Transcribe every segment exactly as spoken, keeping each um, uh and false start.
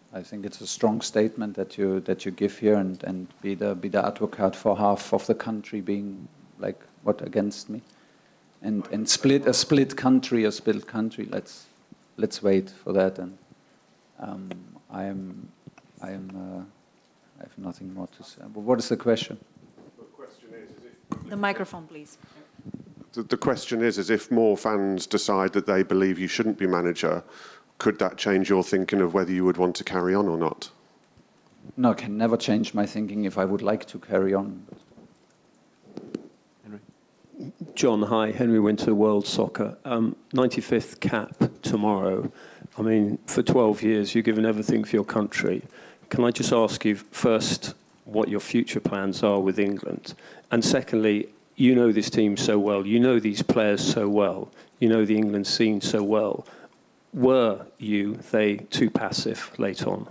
I think it's a strong statement that you that you give here, and, and be the be the advocate for half of the country being like what against me, and and split a split country, a split country. Let's let's wait for that, and um, I am I am uh, I have nothing more to say. But what is the question? The question is, is if The microphone, please. the, the question is, is if more fans decide that they believe you shouldn't be manager, could that change your thinking of whether you would want to carry on or not? No, I can never change my thinking if I would like to carry on. Henry? John, hi. Henry Winter, World Soccer. Um, ninety-fifth cap tomorrow. I mean, for twelve years, you've given everything for your country. Can I just ask you, first, what your future plans are with England? And secondly, you know this team so well. You know these players so well. You know the England scene so well. Were you, they, too passive late on?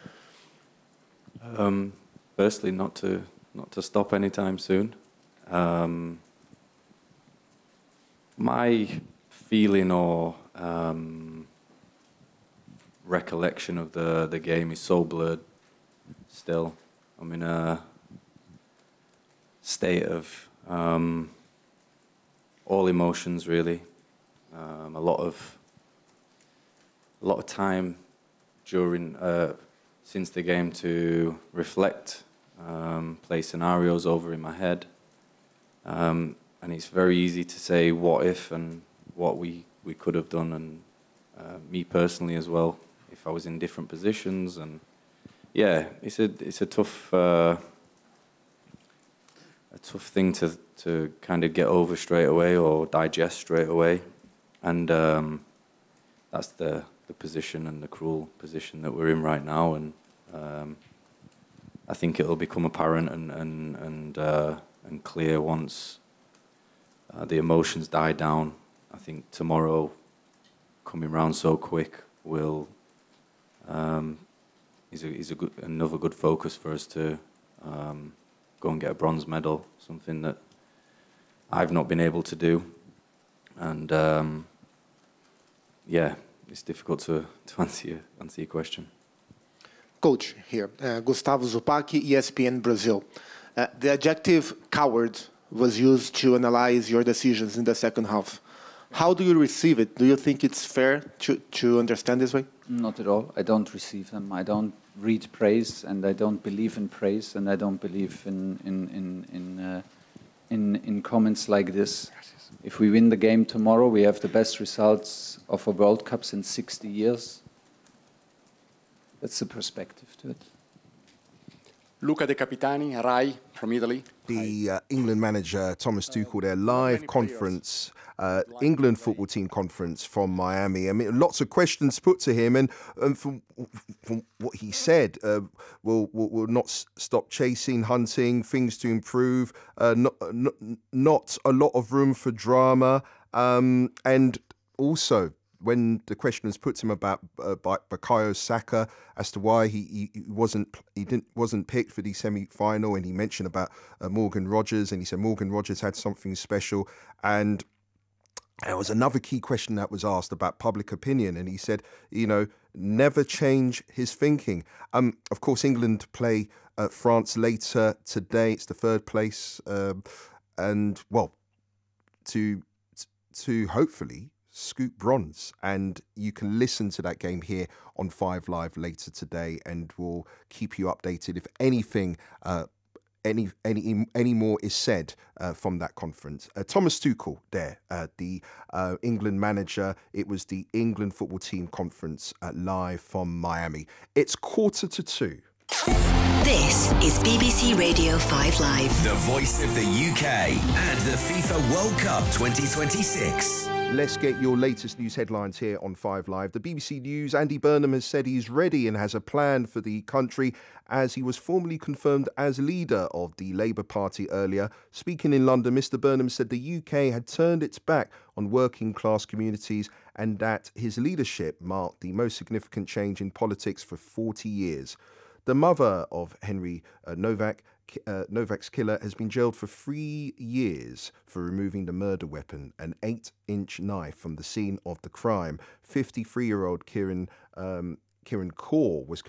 Um, firstly, not to not to stop anytime soon. Um, my feeling or um, recollection of the the game is so blurred. Still, I'm in a state of um, all emotions, really. Um, a lot of a lot of time during uh, since the game to reflect, um, play scenarios over in my head, um, and it's very easy to say what if and what we, we could have done, and uh, me personally as well, if I was in different positions, and yeah, it's a it's a tough uh, a tough thing to to kind of get over straight away or digest straight away, and um, that's the the position and the cruel position that we're in right now, and um, I think it'll become apparent and and and uh, and clear once uh, the emotions die down. I think tomorrow, coming round so quick, will um, is a is a good another good focus for us to um, go and get a bronze medal, something that I've not been able to do, and um, yeah. It's difficult to, to answer, your, answer your question. Coach here, uh, Gustavo Zupac, E S P N Brazil. Uh, the adjective coward was used to analyze your decisions in the second half. How do you receive it? Do you think it's fair to, to understand this way? Not at all. I don't receive them. I don't read praise, and I don't believe in praise, and I don't believe in in in in uh, in, in comments like this. If we win the game tomorrow, we have the best results of a World Cup in sixty years. That's the perspective to it. Luca De Capitani, Rai from Italy. The uh, England manager, Thomas Tuchel, their live conference, uh, England football team conference from Miami. I mean, lots of questions put to him, and, and from, from what he said, uh, we'll, we'll, we'll not s- stop chasing, hunting, things to improve, uh, not, not, not a lot of room for drama, um, and also, when the question was put to him about uh, Bukayo Saka as to why he, he wasn't he didn't wasn't picked for the semi-final, and he mentioned about uh, Morgan Rogers, and he said Morgan Rogers had something special, and there was another key question that was asked about public opinion, and he said, you know, never change his thinking. Um, of course, England play uh, France later today. It's the third place, um, and well, to to hopefully scoop bronze, and you can listen to that game here on Five Live later today, and we'll keep you updated if anything uh, any any any more is said uh, from that conference. Uh, Thomas Tuchel there, uh, the uh, England manager. It was the England football team conference uh, live from Miami. It's quarter to two. This is B B C Radio five Live. The voice of the U K and the FIFA World Cup twenty twenty-six. Let's get your latest news headlines here on Five Live. The B B C News, Andy Burnham has said he's ready and has a plan for the country as he was formally confirmed as leader of the Labour Party earlier. Speaking in London, Mr Burnham said the U K had turned its back on working class communities and that his leadership marked the most significant change in politics for forty years. The mother of Henry uh, Novak, uh, Novak's killer, has been jailed for three years for removing the murder weapon, an eight-inch knife, from the scene of the crime. fifty-three-year-old Kieran um, Kieran Kaur was